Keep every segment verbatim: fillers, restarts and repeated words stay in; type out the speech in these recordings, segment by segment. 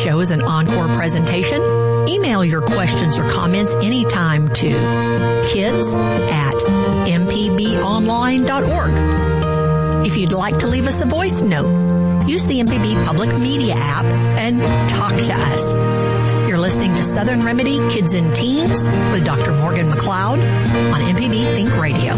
show is an encore presentation. Email your questions or comments anytime to kids at m p b online dot org. If you'd like to leave us a voice note, use the M P B Public Media app and talk to us. You're listening to Southern Remedy Kids and Teens with Doctor Morgan McLeod on M P B Think Radio.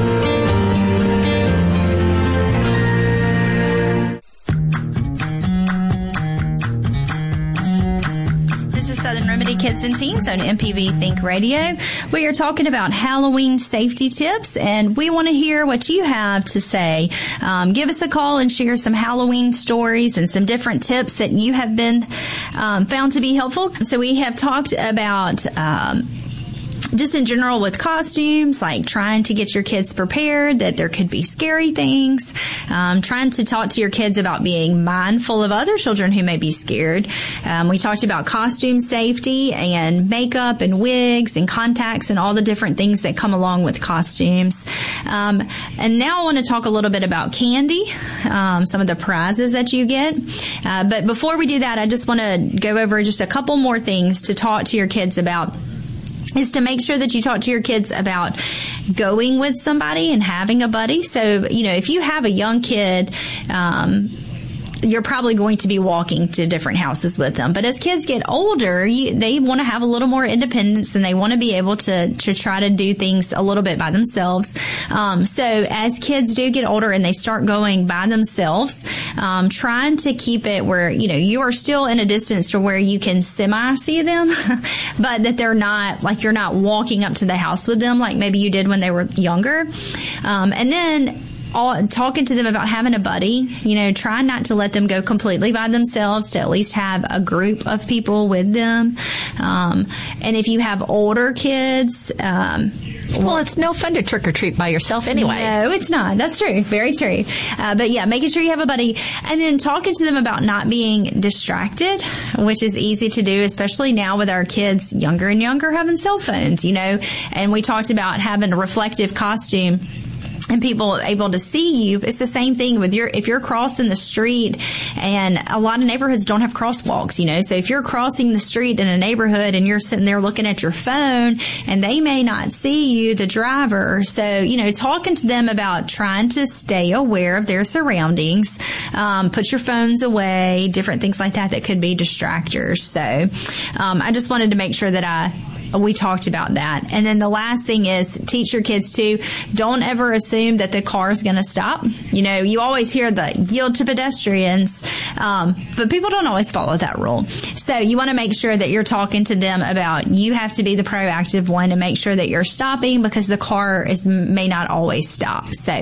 Southern Remedy Kids and Teens on M P B Think Radio. We are talking about Halloween safety tips, and we want to hear what you have to say. Um, give us a call and share some Halloween stories and some different tips that you have been um, found to be helpful. So we have talked about um, just in general with costumes, like trying to get your kids prepared, that there could be scary things, um, trying to talk to your kids about being mindful of other children who may be scared. Um, we talked about costume safety and makeup and wigs and contacts and all the different things that come along with costumes. Um, and now I want to talk a little bit about candy, um, some of the prizes that you get. Uh, but before we do that, I just want to go over just a couple more things to talk to your kids about. Is to make sure that you talk to your kids about going with somebody and having a buddy. So, you know, if you have a young kid, um, you're probably going to be walking to different houses with them. But as kids get older, you, they want to have a little more independence, and they want to be able to, to try to do things a little bit by themselves. Um, so as kids do get older and they start going by themselves, um, trying to keep it where, you know, you are still in a distance to where you can semi-see them, but that they're not, like you're not walking up to the house with them like maybe you did when they were younger. Um, and then All, talking to them about having a buddy, you know, try not to let them go completely by themselves, to at least have a group of people with them. Um, and if you have older kids, um, well, it's no fun to trick or treat by yourself anyway. No, it's not. That's true. Very true. Uh, but yeah, making sure you have a buddy, and then talking to them about not being distracted, which is easy to do, especially now with our kids younger and younger having cell phones, you know, and we talked about having a reflective costume and people able to see you. It's the same thing with your, if you're crossing the street, and a lot of neighborhoods don't have crosswalks, you know, so if you're crossing the street in a neighborhood and you're sitting there looking at your phone and they may not see you, the driver. So, you know, talking to them about trying to stay aware of their surroundings, um, put your phones away, different things like that that could be distractors. So, um, I just wanted to make sure that I, we talked about that. And then the last thing is teach your kids to don't ever assume that the car is going to stop. You know, you always hear the yield to pedestrians, um, but people don't always follow that rule. So you want to make sure that you're talking to them about you have to be the proactive one and make sure that you're stopping, because the car is may not always stop. So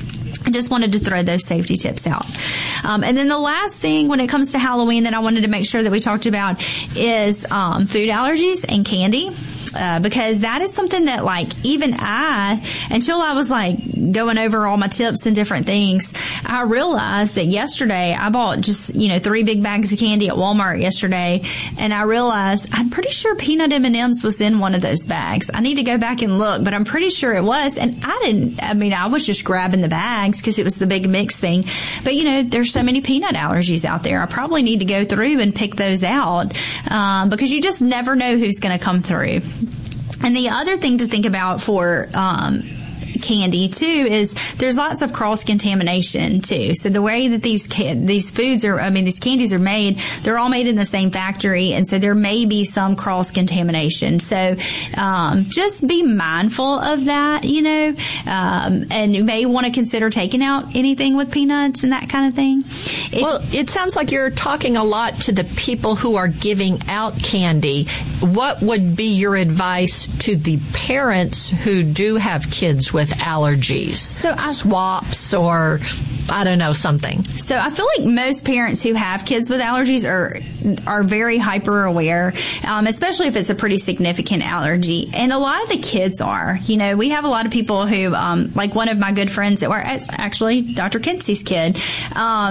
I just wanted to throw those safety tips out. Um, and then the last thing when it comes to Halloween that I wanted to make sure that we talked about is um, food allergies and candy. Uh, because that is something that, like, even I, until I was, like, going over all my tips and different things, I realized that yesterday I bought just, you know, three big bags of candy at Walmart yesterday, and I realized I'm pretty sure peanut M and M's was in one of those bags. I need to go back and look, but I'm pretty sure it was, and I didn't, I mean, I was just grabbing the bags because it was the big mix thing. But, you know, there's so many peanut allergies out there. I probably need to go through and pick those out, um, because you just never know who's going to come through. And the other thing to think about for um candy too is there's lots of cross contamination too. So the way that these these foods are, I mean, these candies are made, they're all made in the same factory, and so there may be some cross contamination. So um, just be mindful of that, you know, um, and you may want to consider taking out anything with peanuts and that kind of thing. If, well, it sounds like you're talking a lot to the people who are giving out candy. What would be your advice to the parents who do have kids with allergies? So I, swaps or I don't know, something. So I feel like most parents who have kids with allergies are are very hyper aware, um, especially if it's a pretty significant allergy. And a lot of the kids are. You know, we have a lot of people who, um, like one of my good friends at work, it's actually Doctor Kinsey's kid. Um,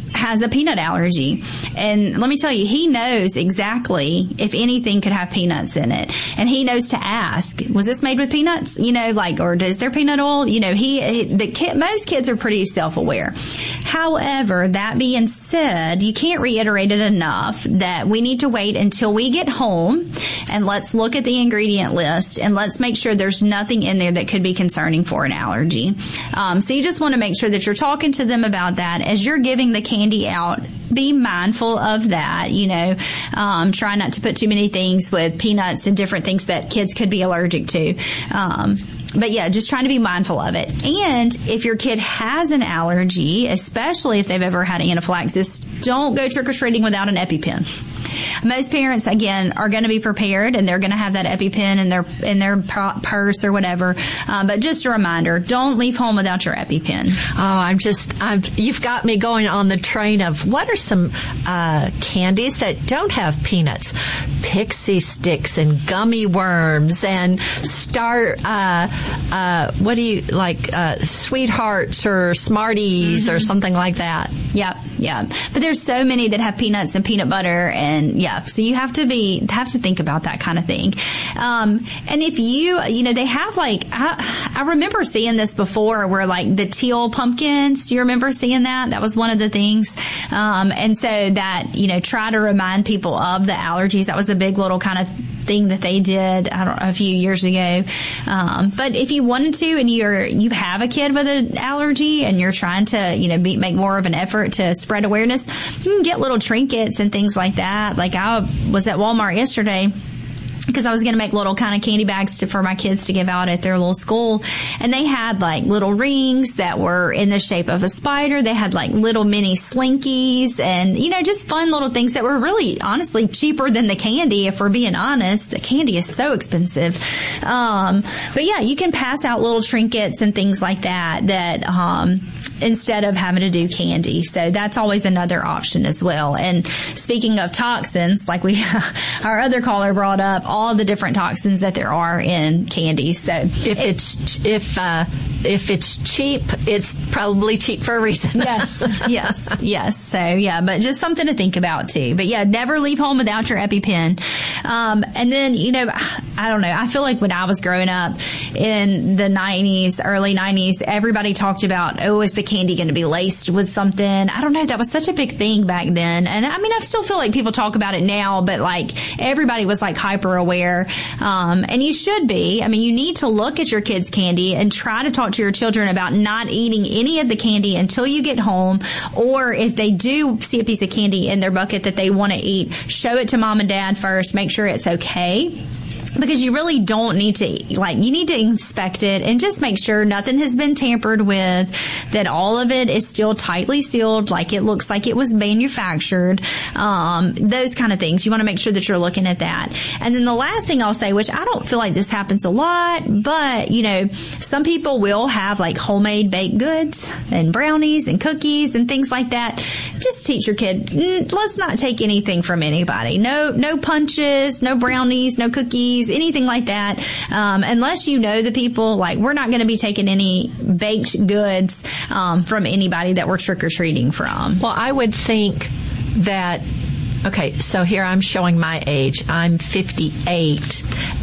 has a peanut allergy. And let me tell you, he knows exactly if anything could have peanuts in it. And he knows to ask, was this made with peanuts? You know, like, or is there peanut oil? You know, he, the kid, most kids are pretty self-aware. However, that being said, you can't reiterate it enough that we need to wait until we get home and let's look at the ingredient list and let's make sure there's nothing in there that could be concerning for an allergy. Um, so you just want to make sure that you're talking to them about that as you're giving the candy out. Be mindful of that, you know, um, try not to put too many things with peanuts and different things that kids could be allergic to. Um, But yeah, just trying to be mindful of it. And if your kid has an allergy, especially if they've ever had anaphylaxis, don't go trick-or-treating without an EpiPen. Most parents, again, are going to be prepared and they're going to have that EpiPen in their in their purse or whatever. Um, but just a reminder, don't leave home without your EpiPen. Oh, I'm just, I'm, you've got me going on the train of what are some uh, candies that don't have peanuts? Pixie sticks and gummy worms and star, uh, uh, what do you like, uh, Sweethearts or Smarties mm-hmm. or something like that. Yep, yeah. But there's so many that have peanuts and peanut butter and yeah, so you have to be, have to think about that kind of thing. Um, and if you, you know, they have like, I, I remember seeing this before where like the teal pumpkins, do you remember seeing that? That was one of the things. Um, and so that, you know, try to remind people of the allergies. That was a big little kind of thing that they did, I don't know, a few years ago. Um, but if you wanted to and you're, you have a kid with an allergy and you're trying to, you know, be, make more of an effort to spread awareness, you can get little trinkets and things like that. Like I was at Walmart yesterday because I was going to make little kind of candy bags to, for my kids to give out at their little school. And they had like little rings that were in the shape of a spider. They had like little mini slinkies and, you know, just fun little things that were really honestly cheaper than the candy. If we're being honest, the candy is so expensive. Um, but yeah, you can pass out little trinkets and things like that, that, um, instead of having to do candy. So that's always another option as well. And speaking of toxins, like we, our other caller brought up, all the different toxins that there are in candy. So if it, it's if uh, if it's cheap, it's probably cheap for a reason. Yes, yes, yes. So yeah, but just something to think about too. But yeah, never leave home without your EpiPen. Um, and then you know, I don't know. I feel like when I was growing up in the nineties, early nineties, everybody talked about, oh, is the candy going to be laced with something? I don't know. That was such a big thing back then. And I mean, I still feel like people talk about it now, but like everybody was like hyper aware. Um, and you should be. I mean, you need to look at your kids' candy and try to talk to your children about not eating any of the candy until you get home. Or if they do see a piece of candy in their bucket that they want to eat, show it to mom and dad first. Make sure it's okay. Because you really don't need to, like, you need to inspect it and just make sure nothing has been tampered with, that all of it is still tightly sealed, like it looks like it was manufactured, um, those kind of things. You want to make sure that you're looking at that. And then the last thing I'll say, which I don't feel like this happens a lot, but, you know, some people will have, like, homemade baked goods and brownies and cookies and things like that. Just teach your kid, mm, let's not take anything from anybody. No, no punches, no brownies, no cookies, anything like that, um, unless you know the people. Like, we're not going to be taking any baked goods um, from anybody that we're trick-or-treating from. Well, I would think that, okay, so here I'm showing my age. I'm fifty-eight,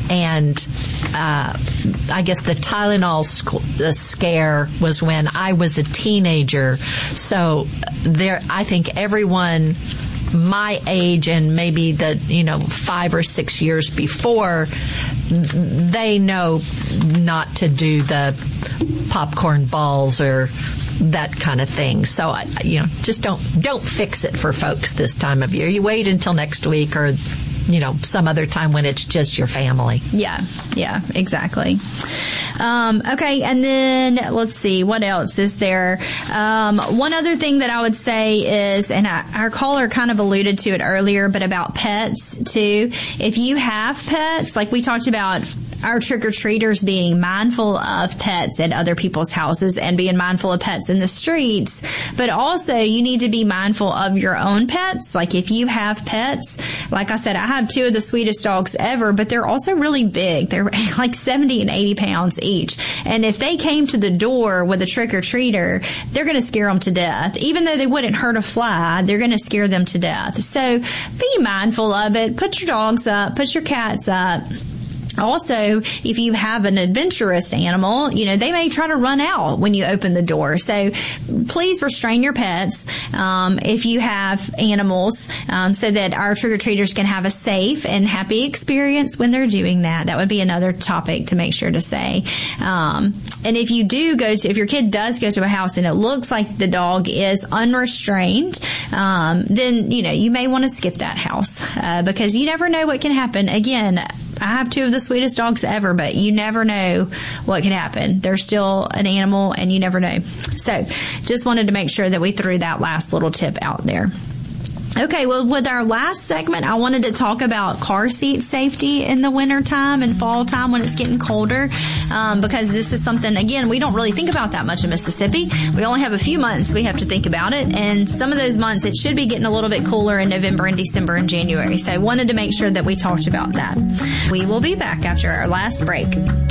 and uh, I guess the Tylenol sc- the scare was when I was a teenager. So there, I think everyone my age and maybe the, you know, five or six years before, they know not to do the popcorn balls or that kind of thing. So, you know, just don't, don't fix it for folks this time of year. You wait until next week or, you know, some other time when it's just your family. Yeah, yeah, exactly. Um, okay, and then let's see, what else is there? Um, one other thing that I would say is, and I, our caller kind of alluded to it earlier, but about pets too. If you have pets, like we talked about our trick-or-treaters being mindful of pets at other people's houses and being mindful of pets in the streets. But also, you need to be mindful of your own pets. Like if you have pets, like I said, I have two of the sweetest dogs ever, but they're also really big. They're like seventy and eighty pounds each. And if they came to the door with a trick-or-treater, they're going to scare them to death. Even though they wouldn't hurt a fly, they're going to scare them to death. So be mindful of it. Put your dogs up. Put your cats up. Also, if you have an adventurous animal, you know, they may try to run out when you open the door. So please restrain your pets, um, if you have animals, um, so that our trick-or-treaters can have a safe and happy experience when they're doing that. That would be another topic to make sure to say. Um, and if you do go to, if your kid does go to a house and it looks like the dog is unrestrained, um, then, you know, you may want to skip that house, uh, because you never know what can happen. Again, I have two of the sweetest dogs ever, but you never know what could happen. They're still an animal and you never know. So just wanted to make sure that we threw that last little tip out there. Okay, well, with our last segment, I wanted to talk about car seat safety in the winter time and fall time when it's getting colder, um, because this is something, again, we don't really think about that much in Mississippi. We only have a few months we have to think about it, and some of those months it should be getting a little bit cooler in November and December and January. So I wanted to make sure that we talked about that. We will be back after our last break.